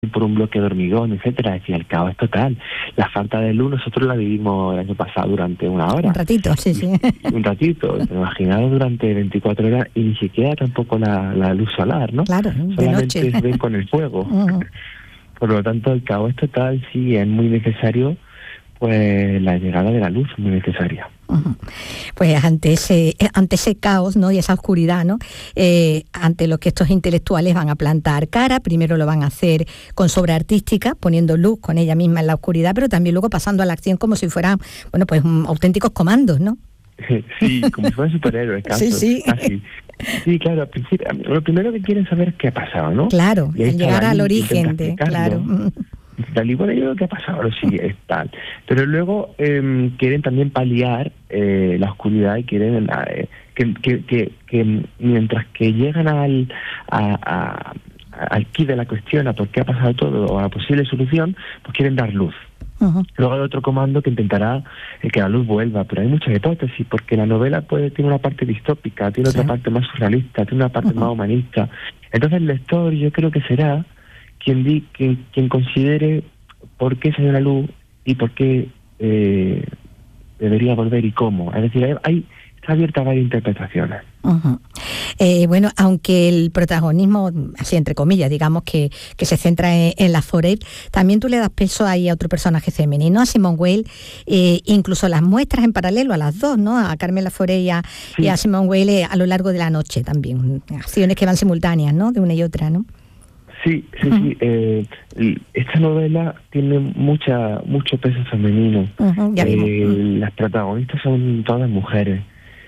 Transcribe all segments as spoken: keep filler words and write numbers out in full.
por un bloque de hormigón, etcétera. Es decir, el caos es total. La falta de luz nosotros la vivimos el año pasado durante una hora. Un ratito, sí, sí. Un ratito. Imaginaos durante veinticuatro horas y ni siquiera tampoco la, la luz solar, ¿no? Claro, de solamente noche. Se ven con el fuego. Uh-huh. Por lo tanto, el caos es total, sí, es muy necesario, pues la llegada de la luz es muy necesaria. Uh-huh. Pues ante ese ante ese caos, ¿no? Y esa oscuridad, ¿no? Eh, ante lo que estos intelectuales van a plantar cara, primero lo van a hacer con sobra artística, poniendo luz con ella misma en la oscuridad, pero también luego pasando a la acción como si fueran, bueno, pues um, auténticos comandos, ¿no? Sí, como si fueran superhéroes, casi. Sí, sí. Casi. Sí, claro, al principio, lo primero que quieren saber es qué ha pasado, ¿no? Claro, llegar al origen de, claro. Tal y bueno, yo lo que ha pasado, lo sigue, es tal. Pero luego eh, quieren también paliar eh, la oscuridad y quieren eh, que, que, que, que mientras que llegan al a, a, al quid de la cuestión, a por qué ha pasado todo o a la posible solución, pues quieren dar luz. Uh-huh. Luego hay otro comando que intentará eh, que la luz vuelva, pero hay muchas hipótesis, porque la novela puede tiene una parte distópica, tiene sí. otra parte más surrealista, tiene una parte uh-huh. más humanista. Entonces el lector yo creo que será quien di, quien, quien considere por qué salió la luz y por qué eh, debería volver y cómo. Es decir, hay, hay está abierta a varias interpretaciones. Uh-huh. Eh, bueno, aunque el protagonismo, así entre comillas, digamos que, que se centra en, en la Foret, también tú le das peso ahí a otro personaje femenino, a Simone Weil, eh, incluso las muestras en paralelo a las dos, ¿no? A Carmen Laforet y a, sí. y a Simone Weil eh, a lo largo de la noche también, acciones que van simultáneas, ¿no? De una y otra, ¿no? Sí, sí, uh-huh. sí. Eh, esta novela tiene mucha mucho peso femenino. Uh-huh, ya eh, uh-huh. Las protagonistas son todas mujeres.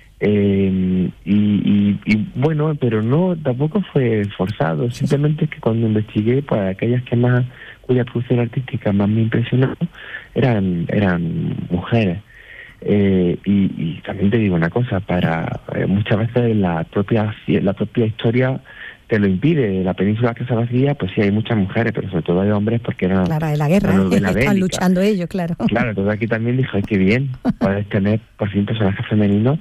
Eh, y, y, y bueno, pero no, tampoco fue forzado. Simplemente es que cuando investigué, pues aquellas que más, cuya producción artística más me impresionó, eran eran mujeres. Eh, y, y también te digo una cosa, para eh, muchas veces la propia la propia historia te lo impide. La península que se vacía, pues sí hay muchas mujeres, pero sobre todo hay hombres porque eran... Claro, de la guerra, ¿eh? Están luchando ellos, claro. Claro, entonces aquí también dijo, qué bien, puedes tener por fin personajes femeninos,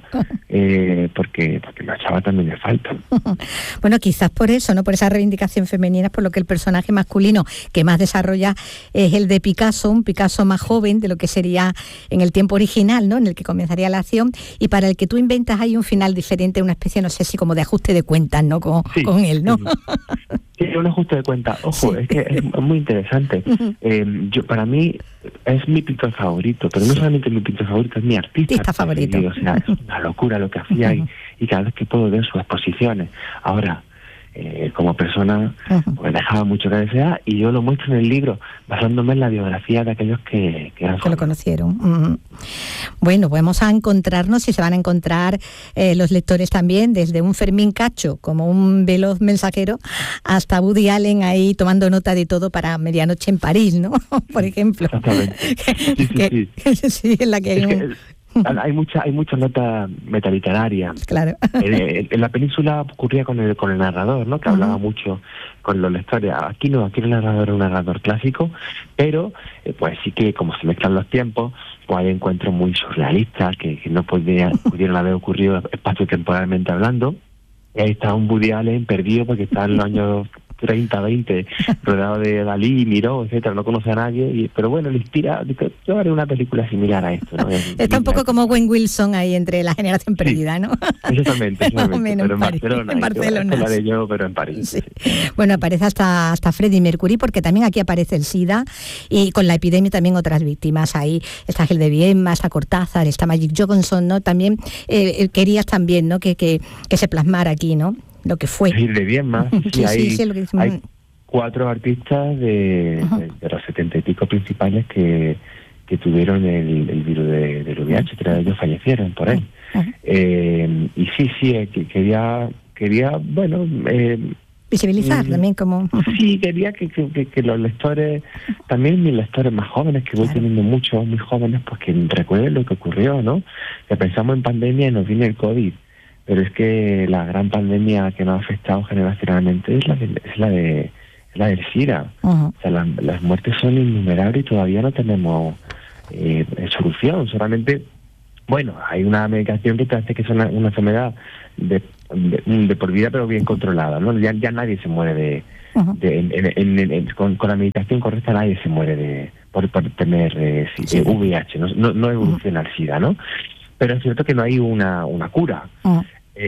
eh, porque porque la chava también le falta. Bueno, quizás por eso, ¿no? Por esa reivindicación femenina, es por lo que el personaje masculino que más desarrolla es el de Picasso, un Picasso más joven de lo que sería en el tiempo original, ¿no? En el que comenzaría la acción, y para el que tú inventas hay un final diferente, una especie, no sé si como de ajuste de cuentas, ¿no? Con, sí. con él, ¿no? Sí, un ajuste de cuenta. Ojo, sí. es que es muy interesante. Uh-huh. Eh, yo para mí es mi pintor favorito, pero no solamente mi pintor favorito, es mi artista, artista favorito. O sea, es una locura lo que hacía uh-huh. y, y cada vez que puedo ver sus exposiciones. Ahora, eh, como persona, uh-huh. pues dejaba mucho que desear, y yo lo muestro en el libro basándome en la biografía de aquellos que, que, eran que lo conocieron. Uh-huh. Bueno, vamos a encontrarnos, y se van a encontrar eh, los lectores también, desde un Fermín Cacho como un veloz mensajero hasta Woody Allen ahí tomando nota de todo para Medianoche en París, ¿no? Por ejemplo. Exactamente. Sí, sí, sí. sí, en la que hay es un... que, Hay mucha, hay mucha nota metaliteraria. Claro. En, en la península ocurría con el con el narrador, ¿no? Que uh-huh. hablaba mucho con los lectores. Aquí no, aquí el narrador es un narrador clásico, pero eh, pues sí que como se mezclan los tiempos, pues hay encuentros muy surrealistas que, que no podían, pudieron haber ocurrido espacio-temporalmente hablando. Y ahí está un Woody Allen perdido porque está en los años treinta, veinte, rodeado de Dalí, Miró, etcétera, no conoce a nadie, y, pero bueno, le inspira, yo haré una película similar a esto, ¿no? Está un poco como Owen Wilson ahí entre la generación perdida, ¿no? Sí, exactamente, más o menos, pero en París, Barcelona, en Barcelona. La de yo, pero en París. Sí. Bueno, aparece hasta, hasta Freddie Mercury, porque también aquí aparece el SIDA, y con la epidemia también otras víctimas, ahí está Gil de Viedma, está Cortázar, está Magic Johnson, ¿no? También eh, querías también, ¿no? Que, que, que se plasmara aquí, ¿no? Lo que fue. Gil de Viedma, sí, sí, hay, sí, sí, lo que hay cuatro artistas de, uh-huh. de, de los setenta y pico principales que, que tuvieron el, el virus de, del V I H, tres de ellos fallecieron por él. Uh-huh. Eh, y sí, sí, que quería, quería, bueno... Eh, visibilizar eh, también como... Sí, quería que, que, que los lectores, también mis lectores más jóvenes, que voy claro. teniendo muchos, muy jóvenes, pues que recuerden lo que ocurrió, ¿no? Que pensamos en pandemia y nos viene el COVID. Pero es que la gran pandemia que nos ha afectado generacionalmente es la de, es la de la del SIDA. Uh-huh. O sea, la, las muertes son innumerables y todavía no tenemos eh, solución. Solamente, bueno, hay una medicación que te hace que es una, una enfermedad de, de, de por vida, pero bien controlada, ¿no? Ya, ya nadie se muere de, Uh-huh. de, en, en, en, en, con, con la meditación correcta nadie se muere de por, por tener eh, sí, sí. V I H, no, no, no evoluciona uh-huh. el SIDA, ¿no? Pero es cierto que no hay una, una cura. Uh-huh.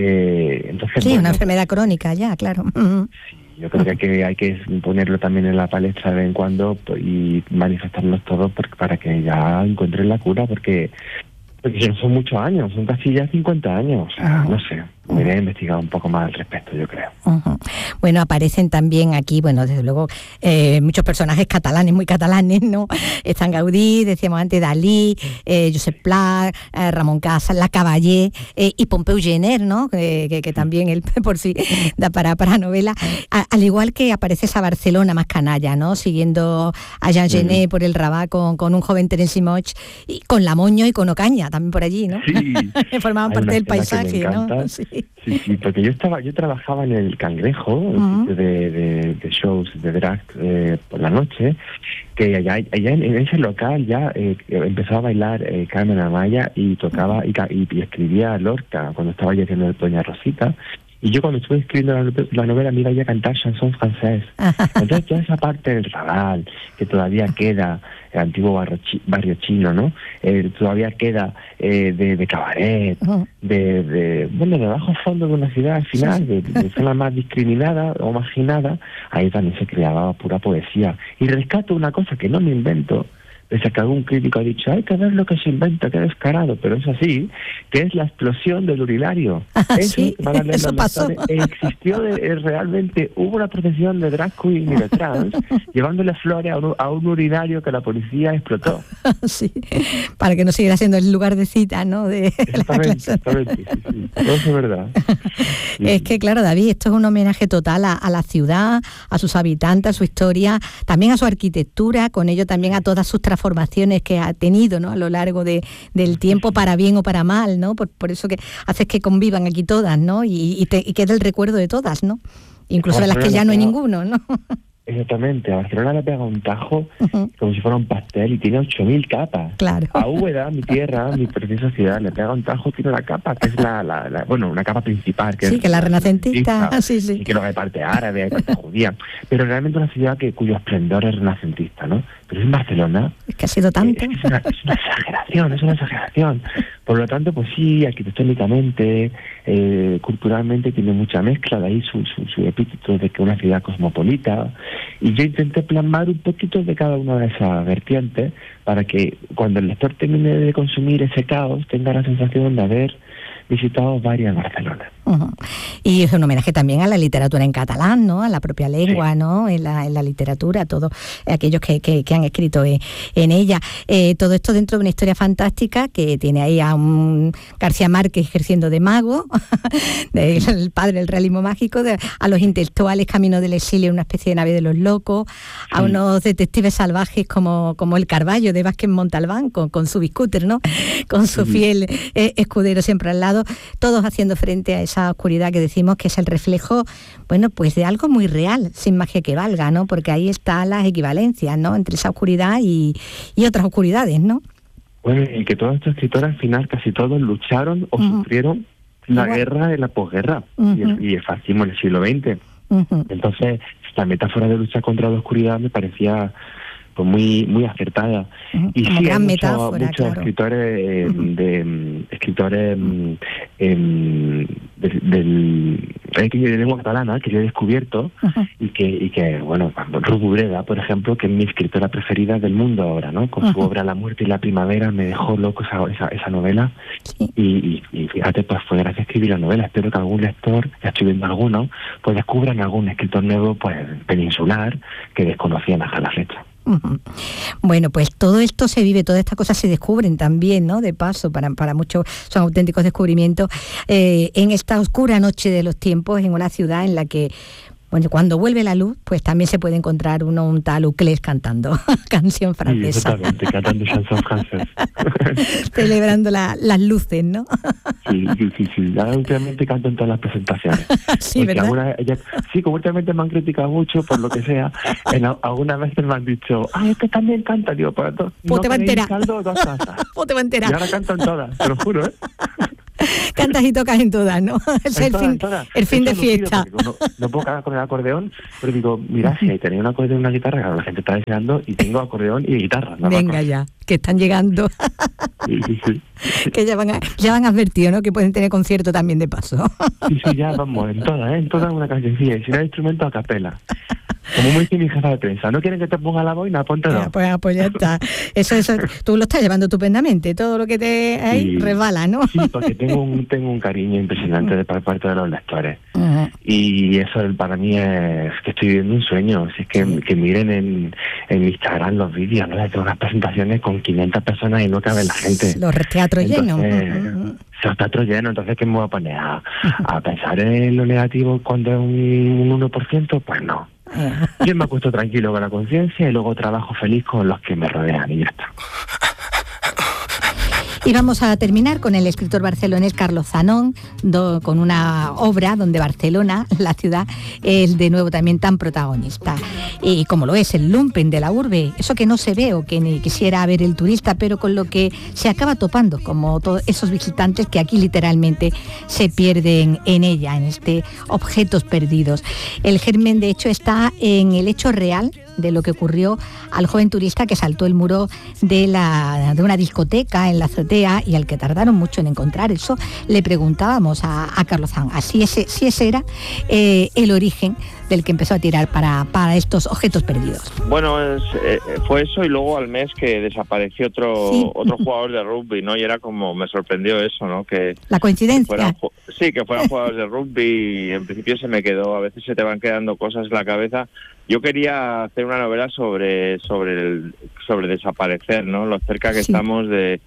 Eh, entonces, sí, bueno, una enfermedad crónica ya, claro. Uh-huh. Sí, yo creo que hay, que hay que ponerlo también en la palestra de vez en cuando y manifestarnos todos para que ya encuentren la cura, porque, porque no son muchos años, son casi ya cincuenta años, o sea, uh-huh. no sé. Me iré a investigar un poco más al respecto, yo creo. Uh-huh. Bueno, aparecen también aquí, bueno, desde luego, eh, muchos personajes catalanes, muy catalanes, ¿no? Están Gaudí, decíamos antes, Dalí, eh, Josep Pla, eh, Ramón Casas, La Caballé eh, y Pompeu Gener, ¿no? Que, que, que también él por sí da para, para novela. A, al igual que aparece esa Barcelona más canalla, ¿no? Siguiendo a Jean Genet uh-huh. por el Rabat con, con un joven Terence Moix, y con Lamoño y con Ocaña, también por allí, ¿no? Sí. Formaban parte del paisaje, ¿no? Sí. Sí, sí, porque yo estaba, yo trabajaba en el Cangrejo, uh-huh. sitio de, de, de shows de drag eh, por la noche, que allá, allá en, en ese local ya eh, empezó a bailar eh, Carmen Amaya y tocaba y, y, y escribía Lorca cuando estaba yo haciendo Doña Rosita. Y yo cuando estuve escribiendo la, la novela me iba ya a cantar chanson francés. Entonces toda esa parte del Raval, que todavía queda, el antiguo barrio, chi, barrio chino, ¿no? Eh, todavía queda eh, de, de cabaret, uh-huh. de, de, bueno, de bajo fondo de una ciudad al final, sí, sí. de, de zona más discriminada o marginada, ahí también se creaba pura poesía. Y rescato una cosa que no me invento, pese a que algún crítico ha dicho, hay que ver lo que se inventa, qué descarado, pero es así, que es la explosión del urinario. Ah, eso, sí, para eso pasó. Lectores, existió de, eh, realmente, hubo una procesión de drag queen y de trans, llevándole flores a un, a un urinario que la policía explotó. Sí, para que no siguiera siendo el lugar de cita, ¿no? De exactamente, exactamente, sí, sí, todo eso es verdad. Sí. Es que, claro, David, esto es un homenaje total a, a la ciudad, a sus habitantes, a su historia, también a su arquitectura, con ello también a todas sus transformaciones que ha tenido, ¿no? A lo largo de, del tiempo, para bien o para mal, ¿no? Por, por eso que haces que convivan aquí todas, ¿no? Y, y, te, y quede el recuerdo de todas, ¿no? Incluso de las que ya no hay ninguno, ¿no? Exactamente, a Barcelona le pega un tajo uh-huh. como si fuera un pastel y tiene ocho mil capas. Claro. A Úbeda, mi tierra, mi preciosa ciudad, le pega un tajo, tiene la capa, que es la, la, la bueno, una capa principal. Que sí, es que la renacentista, sí, sí. Y que luego hay parte árabe, hay parte judía. Pero realmente una ciudad que cuyo esplendor es renacentista, ¿no? Pero en Barcelona... Es que ha sido tanto. Eh, es, una, es una exageración, es una exageración. Por lo tanto, pues sí, arquitectónicamente, eh, culturalmente tiene mucha mezcla, de ahí su, su, su epíteto de que una ciudad cosmopolita. Y yo intenté plasmar un poquito de cada una de esas vertientes para que cuando el lector termine de consumir ese caos tenga la sensación de haber visitado varias Barcelona. Uh-huh. Y es un homenaje también a la literatura en catalán, ¿no? A la propia lengua, sí. ¿no? En la, en la literatura, todos aquellos que, que, que han escrito en, en ella. Eh, todo esto dentro de una historia fantástica que tiene ahí a un García Márquez ejerciendo de mago, de, el padre del realismo mágico, de, a los intelectuales camino del exilio, una especie de nave de los locos, sí. a unos detectives salvajes como, como el Carballo de Vázquez Montalbán, con, con su biscúter, ¿no? Con su sí. fiel eh, escudero siempre al lado, todos haciendo frente a esa oscuridad que decimos que es el reflejo, bueno, pues de algo muy real, sin magia que valga, ¿no? Porque ahí están las equivalencias, ¿no? Entre esa oscuridad y, y otras oscuridades, ¿no? Bueno, y que todos estos escritores al final casi todos lucharon o uh-huh. sufrieron la Igual. guerra de la posguerra uh-huh. y, el, y el fascismo en el siglo veinte. Uh-huh. Entonces, esta metáfora de lucha contra la oscuridad me parecía pues muy muy acertada. Uh-huh. Y Como sí, gran hay metáfora, muchos, muchos claro. escritores eh, uh-huh. de escritores eh, de, del de, de lengua catalana que yo he descubierto uh-huh. y que y que bueno, Ruth Bureda, por ejemplo, que es mi escritora preferida del mundo ahora, ¿no? Con uh-huh. su obra La muerte y la primavera me dejó loco esa esa, esa novela. Sí. Y, y, y fíjate, pues fue gracias a escribir la novela. Espero que algún lector, ya estoy viendo alguno, pues descubran algún escritor nuevo, pues peninsular, que desconocían a la fecha. Uh-huh. Bueno, pues todo esto se vive, todas estas cosas se descubren también, ¿no? De paso, para, para muchos son auténticos descubrimientos eh, en esta oscura noche de los tiempos, en una ciudad en la que, bueno, cuando vuelve la luz, pues también se puede encontrar uno un tal Uclés cantando canción francesa. Sí, exactamente, cantando chanson francés. Celebrando la, las luces, ¿no? Sí, sí, sí, sí. Ya últimamente canto en todas las presentaciones. Sí, ¿verdad? Alguna, ya, sí, como últimamente me han criticado mucho por lo que sea. En, algunas veces me han dicho, ay, es que también canta, digo, para todos. Pues no te va a enterar. Saldo, dos tazas. Pues te va a enterar. Y ahora canto en todas, te lo juro, ¿eh? Cantas y tocas en todas, ¿no? Es el, todas, fin, todas. el fin de fiesta. No, no puedo cantar con el acordeón, pero digo, mira, si tenía un acordeón y una guitarra, claro, la gente está deseando, y tengo acordeón y guitarra. No Venga ya, que están llegando. Sí, sí, sí. Que ya van, a, ya van advertido, ¿no? Que pueden tener concierto también de paso. Sí, sí, ya vamos, en todas, ¿eh? En todas una cancioncilla, y si no hay instrumento, a capela. Como muy dice mi jefa de prensa, ¿no quieren que te ponga la boina? Ponte dos. Ya, pues, pues ya está. Eso, eso, tú lo estás llevando estupendamente. Todo lo que te ahí sí, resbala, ¿no? Sí, porque tengo un tengo un cariño impresionante de parte de los lectores. Uh-huh. Y eso para mí es que estoy viviendo un sueño. Si es que, sí. que miren en, en Instagram los vídeos, ¿no? De unas presentaciones con quinientas personas y no cabe la gente. Los teatros llenos. Uh-huh. Los teatros llenos, entonces ¿qué me voy a poner? ¿A, a pensar en lo negativo cuando es un, un uno por ciento? Pues no. Yo me acuesto tranquilo con la conciencia y luego trabajo feliz con los que me rodean y ya está. Y vamos a terminar con el escritor barcelonés Carlos Zanón, do, con una obra donde Barcelona, la ciudad, es de nuevo también tan protagonista. Y como lo es el lumpen de la urbe, eso que no se ve o que ni quisiera ver el turista, pero con lo que se acaba topando, como todos esos visitantes que aquí literalmente se pierden en ella, en este objetos perdidos. El germen, de hecho, está en el hecho real de lo que ocurrió al joven turista que saltó el muro de, la, de una discoteca en la azotea y al que tardaron mucho en encontrar. Eso le preguntábamos a, a Carlos Zanón, si ese, si ese era eh, el origen del que empezó a tirar para, para estos objetos perdidos. Bueno, es, eh, fue eso y luego al mes que desapareció otro sí. otro jugador de rugby, ¿no? Y era como, me sorprendió eso, ¿no? Que la coincidencia. Que fueran, sí, que fueran jugadores de rugby y en principio se me quedó, a veces se te van quedando cosas en la cabeza. Yo quería hacer una novela sobre sobre el, sobre desaparecer, ¿no? Lo cerca que sí. estamos de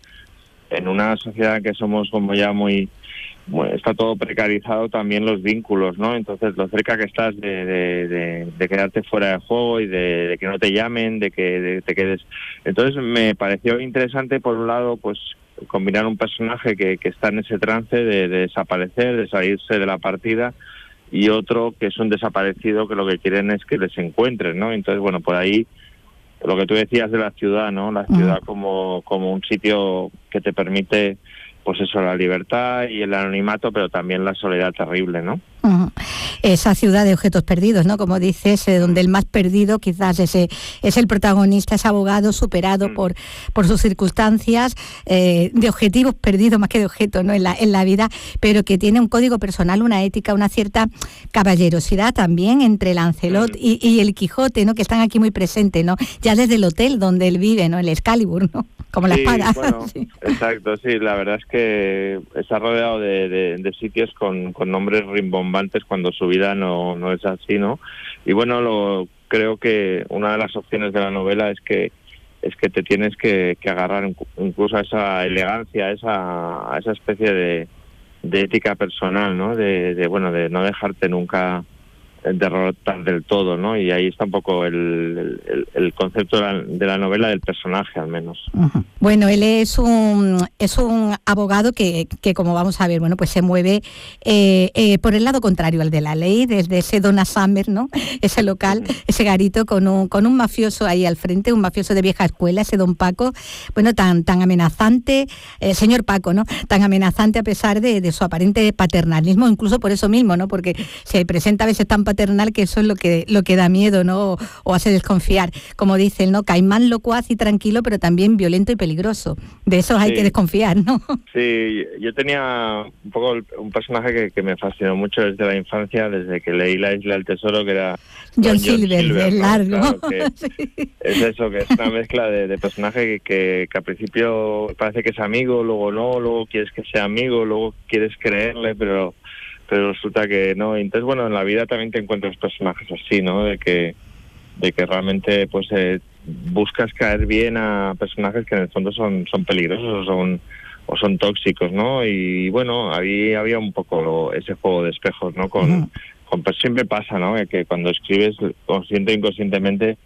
en una sociedad que somos como ya muy Bueno, está todo precarizado, también los vínculos, ¿no? Entonces, lo cerca que estás de, de, de, de quedarte fuera de juego y de, de que no te llamen, de que de, te quedes... Entonces, me pareció interesante, por un lado, pues combinar un personaje que, que está en ese trance de, de desaparecer, de salirse de la partida, y otro que es un desaparecido que lo que quieren es que les encuentren, ¿no? Entonces, bueno, por ahí, lo que tú decías de la ciudad, ¿no? La ciudad como, como un sitio que te permite... pues eso, la libertad y el anonimato, pero también la soledad terrible, ¿no? Uh-huh. Esa ciudad de objetos perdidos, ¿no? Como dices, eh, donde el más perdido quizás ese es el protagonista, es abogado superado mm. por, por sus circunstancias, eh, de objetivos perdidos más que de objetos, ¿no? En la, en la vida, pero que tiene un código personal, una ética, una cierta caballerosidad también entre Lancelot mm. y, y el Quijote, ¿no? Que están aquí muy presentes, ¿no? Ya desde el hotel donde él vive, ¿no? El Excalibur, ¿no? Como sí, la espada. Bueno, sí. Exacto, sí, la verdad es que está rodeado de, de, de sitios con, con nombres rimbombantes cuando su vida no, no es así, ¿no? Y bueno, lo, creo que una de las opciones de la novela es que es que te tienes que, que agarrar incluso a esa elegancia, a esa, a esa especie de, de ética personal, ¿no? De, de bueno, de no dejarte nunca derrotar del todo, ¿no? Y ahí está un poco el, el, el concepto de la, de la novela, del personaje al menos. Uh-huh. Bueno, él es un es un abogado que, que como vamos a ver, bueno, pues se mueve eh, eh, por el lado contrario al de la ley, desde ese Donna Summer, ¿no? Ese local, uh-huh. ese garito con un con un mafioso ahí al frente, un mafioso de vieja escuela, ese don Paco, bueno, tan tan amenazante, eh, señor Paco, ¿no? Tan amenazante a pesar de, de su aparente paternalismo, incluso por eso mismo, ¿no? Porque se presenta a veces tan paternal que eso es lo que lo que da miedo, ¿no? O, o hace desconfiar, como dicen, ¿no? Caimán locuaz y tranquilo, pero también violento y peligroso. De esos hay sí. que desconfiar, ¿no? Sí, yo tenía un poco un personaje que, que me fascinó mucho desde la infancia, desde que leí La Isla del Tesoro, que era John, John Silver, Silver, ¿no? Largo. Claro, que sí. Es eso, que es una mezcla de, de personaje que, que, que al principio parece que es amigo, luego no, luego quieres que sea amigo, luego quieres creerle, pero pero resulta que no. Entonces, bueno, en la vida también te encuentras personajes así, ¿no? De que de que realmente pues eh, buscas caer bien a personajes que en el fondo son son peligrosos o son o son tóxicos, ¿no? Y bueno, ahí había un poco ese juego de espejos, ¿no? Con, uh-huh. con pues siempre pasa, ¿no? Que cuando escribes consciente e inconscientemente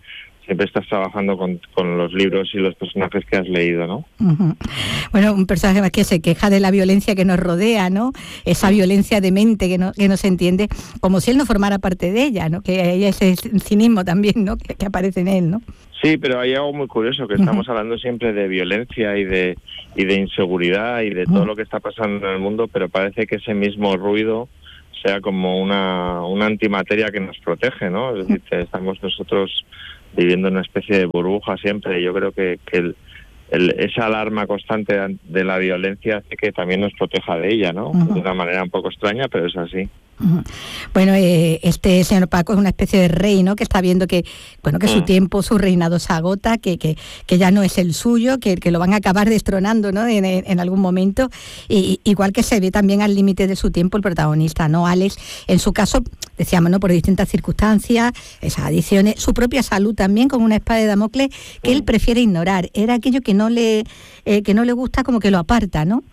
siempre estás trabajando con, con los libros y los personajes que has leído, ¿no? Uh-huh. Bueno, un personaje más que se queja de la violencia que nos rodea, ¿no? Esa violencia de mente que no, que no se entiende, como si él no formara parte de ella, ¿no? Que hay ese cinismo también, ¿no? Que, que aparece en él, ¿no? Sí, pero hay algo muy curioso, que estamos uh-huh. hablando siempre de violencia y de y de inseguridad y de uh-huh. todo lo que está pasando en el mundo, pero parece que ese mismo ruido sea como una, una antimateria que nos protege, ¿no? Es decir, estamos nosotros viviendo en una especie de burbuja siempre, y yo creo que, que el, el, esa alarma constante de la violencia hace que también nos proteja de ella, ¿no? Uh-huh. De una manera un poco extraña, pero es así. Uh-huh. Bueno, eh, este señor Paco es una especie de rey, ¿no? Que está viendo que, bueno, que uh-huh. su tiempo, su reinado se agota, que, que, que ya no es el suyo, que, que lo van a acabar destronando, ¿no? En, en algún momento, y igual que se ve también al límite de su tiempo el protagonista, ¿no? Alex, en su caso, decíamos, ¿no? Por distintas circunstancias, esas adicciones, su propia salud también, con una espada de Damocles que uh-huh. él prefiere ignorar. Era aquello que no le, eh, que no le gusta, como que lo aparta, ¿no?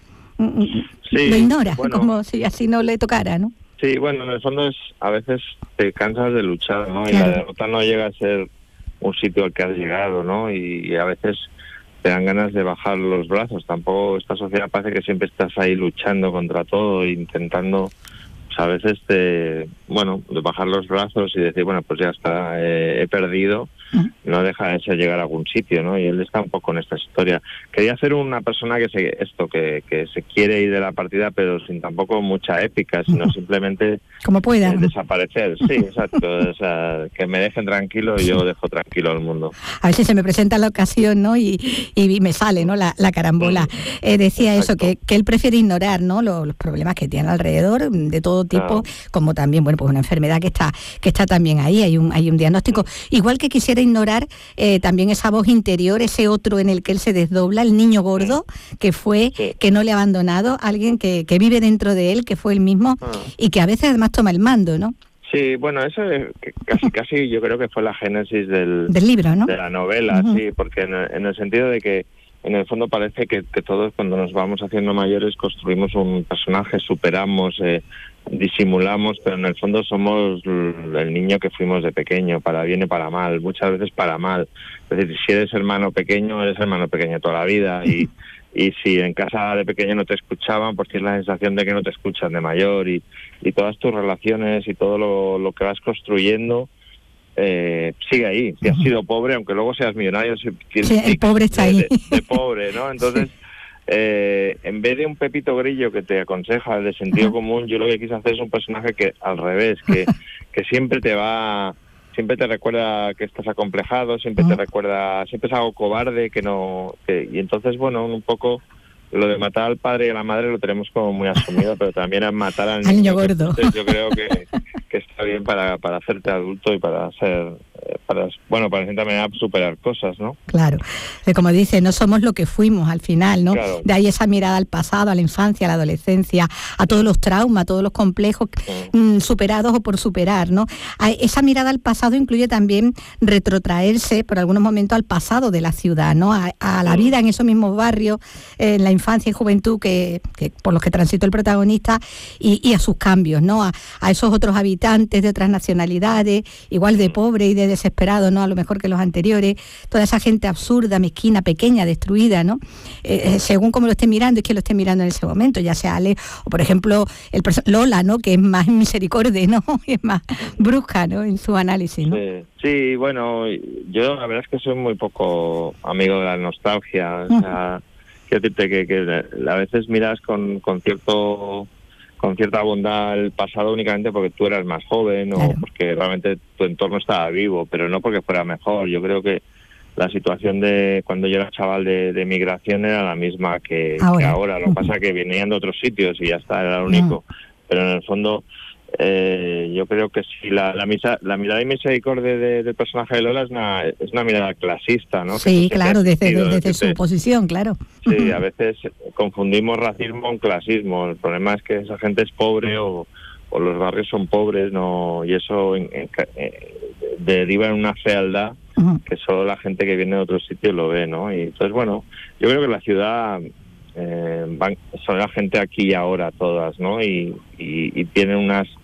Sí, lo ignora, bueno. como si así no le tocara, ¿no? Sí, bueno, en el fondo es, a veces te cansas de luchar, ¿no? Claro. Y la derrota no llega a ser un sitio al que has llegado, ¿no? Y, y a veces te dan ganas de bajar los brazos. Tampoco esta sociedad parece que siempre estás ahí luchando contra todo, intentando, pues a veces te, bueno, de bajar los brazos y decir, bueno, pues ya está, eh, he perdido. No deja de ser llegar a algún sitio, ¿no? Y él está un poco en esta historia. Quería ser una persona que se esto que, que se quiere ir de la partida, pero sin tampoco mucha épica, sino simplemente como pueda eh, desaparecer. Sí, exacto. O sea, que me dejen tranquilo y yo dejo tranquilo al mundo. A ver si se me presenta la ocasión, ¿no? Y, y me sale, ¿no? La, la carambola. Eh, decía exacto. eso, que, que él prefiere ignorar, ¿no? Los, los problemas que tiene alrededor, de todo tipo, claro. como también, bueno, pues una enfermedad que está que está también ahí. Hay un hay un diagnóstico. Igual que quisiera ignorar eh, también esa voz interior, ese otro en el que él se desdobla, el niño gordo, que fue, sí. que no le ha abandonado, alguien que, que vive dentro de él, que fue él mismo, ah. y que a veces además toma el mando, ¿no? Sí, bueno, eso es, casi casi yo creo que fue la génesis del, del libro, ¿no? De la novela, uh-huh. sí, porque en el, en el sentido de que en el fondo parece que, que todos cuando nos vamos haciendo mayores construimos un personaje, superamos, eh, disimulamos, pero en el fondo somos el niño que fuimos de pequeño, para bien y para mal, muchas veces para mal. Es decir, si eres hermano pequeño, eres hermano pequeño toda la vida, y, y si en casa de pequeño no te escuchaban, pues tienes la sensación de que no te escuchan de mayor, y, y todas tus relaciones y todo lo, lo que vas construyendo Eh, sigue ahí. Si has sido pobre, aunque luego seas millonario, si, sí, el pobre está de, ahí. De, de pobre, ¿no? Entonces, sí. eh, en vez de un Pepito Grillo que te aconseja de sentido uh-huh. común, yo lo que quise hacer es un personaje que al revés, que, que siempre te va, siempre te recuerda que estás acomplejado, siempre uh-huh. te recuerda, siempre es algo cobarde, que no, que, y entonces, bueno, un poco lo de matar al padre y a la madre lo tenemos como muy asumido, pero también a matar al niño, al niño gordo. Entonces, yo creo que, que está bien para, para hacerte adulto y para ser, para, bueno, para cierta manera superar cosas, ¿no? Claro, como dice, no somos lo que fuimos al final, ¿no? Claro. De ahí esa mirada al pasado, a la infancia, a la adolescencia, a todos los traumas, a todos los complejos sí. mmm, superados o por superar, ¿no? A esa mirada al pasado incluye también retrotraerse por algunos momentos al pasado de la ciudad, ¿no? A, a la vida en esos mismos barrios, eh, en la infancia y juventud que, que por los que transitó el protagonista, y, y a sus cambios, ¿no? A, a esos otros habitantes de otras nacionalidades, igual de pobre y de desesperado, ¿no? A lo mejor que los anteriores, toda esa gente absurda, mezquina, pequeña, destruida, ¿no? Eh, según como lo esté mirando, es que lo esté mirando en ese momento, ya sea Ale, o por ejemplo el perso- Lola, ¿no? Que es más misericordia, ¿no? Es más brusca, ¿no? En su análisis, ¿no? Sí, sí, bueno, yo la verdad es que soy muy poco amigo de la nostalgia, o sea, quiero decirte que, que a veces miras con, con cierto con cierta bondad el pasado únicamente porque tú eras más joven, claro. o porque realmente tu entorno estaba vivo, pero no porque fuera mejor. Yo creo que la situación de cuando yo era chaval de, de migración era la misma que ahora. Que ahora. Lo que pasa es que venían de otros sitios y ya está, era lo único. Uh-huh. Pero en el fondo eh, yo creo que sí, la, la, misa, la mirada y misericordia de, del personaje de Lola es una, es una mirada clasista, ¿no? Sí, claro, desde, desde, desde su posición, claro. Sí, a veces confundimos racismo con clasismo. El problema es que esa gente es pobre o, o los barrios son pobres, no, y eso en, en, eh, deriva en una fealdad uh-huh. que solo la gente que viene de otros sitios lo ve, ¿no? Y entonces, bueno, yo creo que la ciudad eh, van, son la gente aquí y ahora todas, ¿no? Y, y, y tienen unas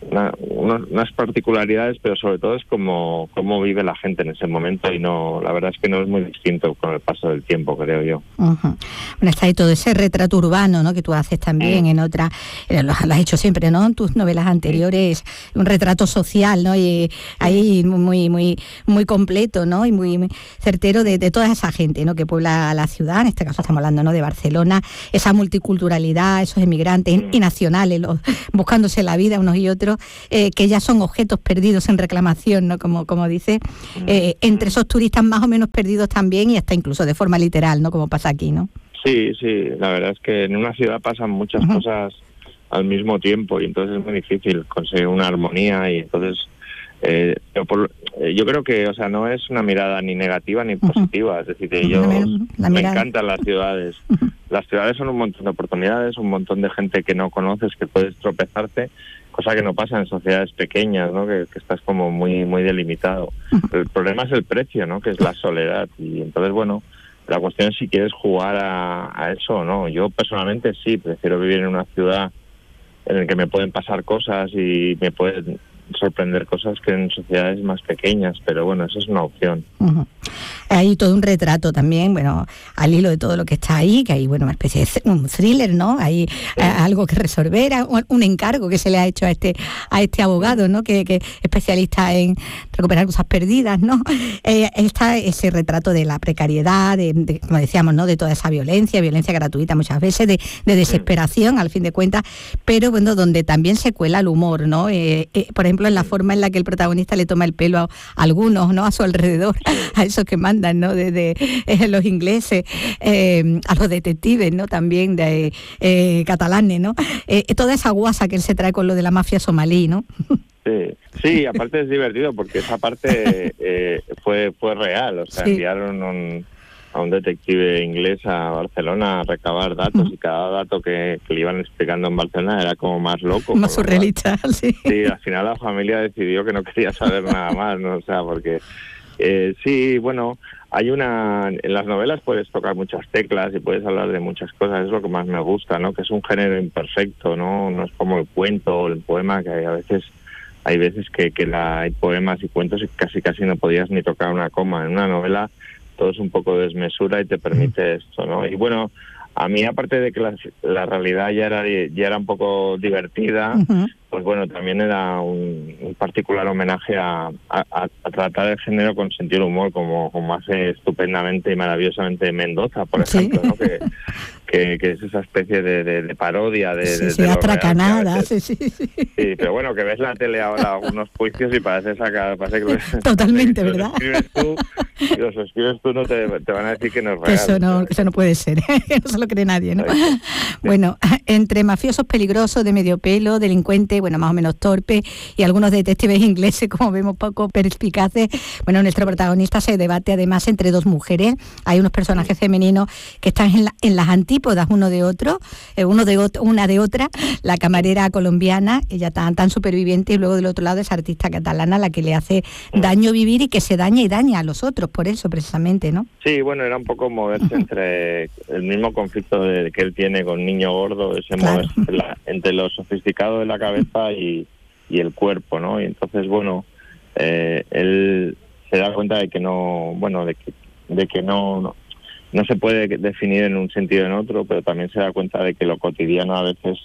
una, unas particularidades, pero sobre todo es cómo, cómo vive la gente en ese momento, y no, la verdad es que no es muy distinto con el paso del tiempo, creo yo. Uh-huh. Bueno, está ahí todo ese retrato urbano, ¿no?, que tú haces también, mm. en otra, eh, lo, lo has hecho siempre, ¿no?, en tus novelas anteriores, un retrato social, ¿no?, y ahí muy muy muy completo, ¿no?, y muy, muy certero de, de toda esa gente, ¿no?, que puebla la ciudad. En este caso estamos hablando, ¿no?, de Barcelona, esa multiculturalidad, esos emigrantes mm. y nacionales, los, buscándose la vida unos y otros, eh, que ya son objetos perdidos en reclamación, ¿no?, como, como dice, eh, entre esos turistas más o menos perdidos también, y hasta incluso de forma literal, ¿no?, como pasa aquí, ¿no? Sí, sí, la verdad es que en una ciudad pasan muchas uh-huh. cosas al mismo tiempo, y entonces es muy difícil conseguir una armonía, y entonces eh, yo, por, eh, yo creo que, o sea, no es una mirada ni negativa ni positiva, uh-huh. es decir, que yo la me encantan las ciudades. Uh-huh. Las ciudades son un montón de oportunidades, un montón de gente que no conoces, que puedes tropezarte, cosa que no pasa en sociedades pequeñas, ¿no?, que, que estás como muy muy delimitado. Uh-huh. El problema es el precio, ¿no?, que es la soledad, y entonces, bueno, la cuestión es si quieres jugar a, a eso o no. Yo personalmente sí, prefiero vivir en una ciudad en la que me pueden pasar cosas y me pueden sorprender cosas que en sociedades más pequeñas, pero bueno, eso es una opción. Uh-huh. Hay todo un retrato también, bueno, al hilo de todo lo que está ahí, que hay, bueno, una especie de un thriller, ¿no? Hay sí. algo que resolver, un encargo que se le ha hecho a este a este abogado, ¿no?, que, que es especialista en recuperar cosas perdidas, ¿no? Eh, está ese retrato de la precariedad, de, de, como decíamos, ¿no?, de toda esa violencia, violencia gratuita muchas veces, de, de desesperación, sí. al fin de cuentas, pero bueno, donde también se cuela el humor, ¿no? Eh, eh, por ejemplo, en la forma en la que el protagonista le toma el pelo a, a algunos, ¿no?, a su alrededor, a esos que mandan, ¿no?, de, de eh, los ingleses, eh, a los detectives, ¿no?, también de eh, catalanes, ¿no? Eh, toda esa guasa que él se trae con lo de la mafia somalí, ¿no? Sí, sí, aparte es divertido porque esa parte eh, fue fue real, o sea, sí. enviaron un, a un detective inglés a Barcelona a recabar datos, uh-huh. y cada dato que, que le iban explicando en Barcelona era como más loco. Más surrealista, sí. Sí, al final la familia decidió que no quería saber nada más, ¿no? O sea, porque eh, sí, bueno, hay una... En las novelas puedes tocar muchas teclas y puedes hablar de muchas cosas, es lo que más me gusta, ¿no? Que es un género imperfecto, ¿no? No es como el cuento o el poema, que hay a veces... Hay veces que, que la, hay poemas y cuentos y casi casi no podías ni tocar una coma. En una novela todo es un poco de desmesura y te permite esto, ¿no? Y bueno, a mí, aparte de que la, la realidad ya era ya era un poco divertida, uh-huh. pues bueno, también era un, un particular homenaje a, a, a tratar el género con sentido del humor, como, como hace estupendamente y maravillosamente Mendoza, por ejemplo, sí. ¿no? Que, que, que es esa especie de, de, de parodia de... Sí, de, sí, de atracanada, sí, sí, sí. Sí, pero bueno, que ves la tele ahora, algunos juicios y parece sacar... Parece que los, totalmente, que ¿verdad? Los escribes tú, y los escribes tú, no te, te van a decir que no es real. Que eso no, que eso no puede ser, que no se lo cree nadie, ¿no? Sí. Bueno, entre mafiosos peligrosos, de medio pelo, delincuentes, bueno, más o menos torpes, y algunos detectives ingleses, como vemos, poco perspicaces, bueno, nuestro protagonista se debate además entre dos mujeres. Hay unos personajes femeninos que están en, la, en las antípodas uno de otro, eh, uno de otro, una de otra, la camarera colombiana, ella tan, tan superviviente, y luego del otro lado esa artista catalana, la que le hace daño vivir y que se daña y daña a los otros, por eso precisamente, ¿no? Sí, bueno, era un poco moverse entre el mismo conflicto de, que él tiene con Niño Gordo, ese claro. moverse entre, la, entre lo sofisticado de la cabeza y, y el cuerpo, ¿no? Y entonces, bueno, eh, él se da cuenta de que no, bueno, de que, de que no, no no se puede definir en un sentido o en otro, pero también se da cuenta de que lo cotidiano a veces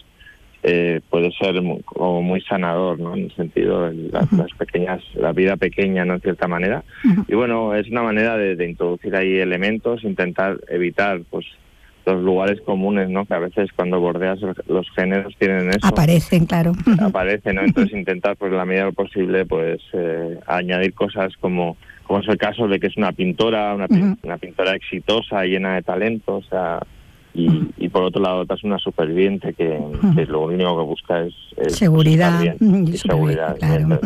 eh, puede ser muy, como muy sanador, ¿no? En el sentido de las, las pequeñas, la vida pequeña, ¿no? En cierta manera. Uh-huh. Y bueno, es una manera de, de introducir ahí elementos, intentar evitar, pues, los lugares comunes, ¿no? Que a veces cuando bordeas los géneros tienen eso. Aparecen, claro. Aparecen, ¿no? Entonces intentar, pues, la medida de lo posible, pues, eh, añadir cosas como... como es el caso de que es una pintora, una, uh-huh. una pintora exitosa, llena de talento, o sea, y, uh-huh. y por otro lado es una superviviente que, uh-huh. que lo único que busca es, es seguridad, bien, y seguridad, seguridad, claro.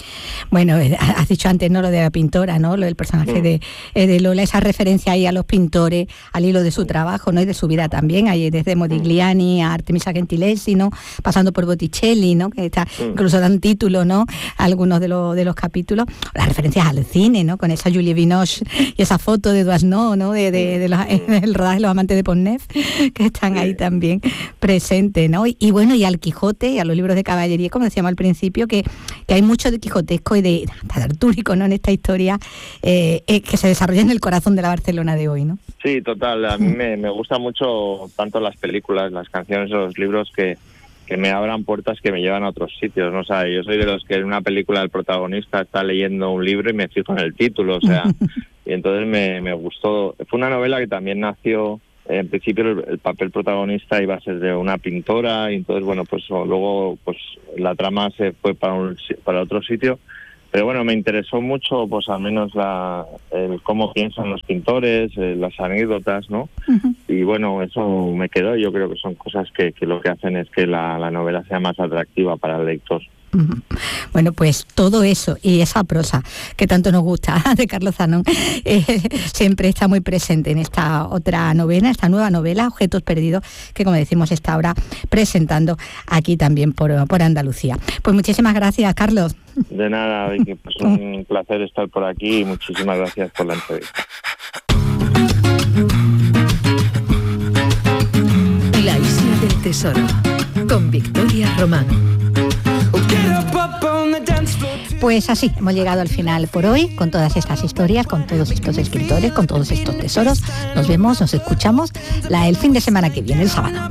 Bueno, has dicho antes, ¿no?, lo de la pintora, ¿no?, lo del personaje mm. de, de Lola, esa referencia ahí a los pintores, al hilo de su trabajo, ¿no?, y de su vida también, ahí desde Modigliani a Artemisia Gentileschi, ¿no?, pasando por Botticelli, ¿no?, que está, mm. incluso dan título, ¿no?, a algunos de los de los capítulos, las referencias al cine, ¿no?, con esa Julie Binoche y esa foto de Doisneau, ¿no?, de, de, de los, el rodaje de Los amantes de Pont-Neuf, que están ahí también presentes, ¿no? Y, y bueno, y al Quijote y a los libros de caballería, como decíamos al principio, que, que hay mucho de quijotesco y de, hasta de artúrico, ¿no?, en esta historia eh, eh, que se desarrolla en el corazón de la Barcelona de hoy, ¿no? Sí, total. A mí me, me gustan mucho tanto las películas, las canciones o los libros que, que me abran puertas que me llevan a otros sitios, ¿no? O sea, yo soy de los que en una película el protagonista está leyendo un libro y me fijo en el título, o sea, y entonces me, me gustó. Fue una novela que también nació, en principio el, el papel protagonista iba a ser de una pintora y entonces, bueno, pues luego pues la trama se fue para, un, para otro sitio. Pero bueno, me interesó mucho, pues al menos la, el cómo piensan los pintores, eh, las anécdotas, ¿no? Uh-huh. Y bueno, eso me quedó. Yo creo que son cosas que, que lo que hacen es que la, la novela sea más atractiva para el lector. Uh-huh. Bueno, pues todo eso y esa prosa que tanto nos gusta de Carlos Zanón eh, siempre está muy presente en esta otra novela, esta nueva novela, Objetos Perdidos, que como decimos está ahora presentando aquí también por, por Andalucía. Pues muchísimas gracias, Carlos. De nada, Vicky, pues un placer estar por aquí y muchísimas gracias por la entrevista. La Isla del Tesoro, con Victoria Román. Pues así, hemos llegado al final por hoy, con todas estas historias, con todos estos escritores, con todos estos tesoros. Nos vemos, nos escuchamos la, el fin de semana que viene, el sábado.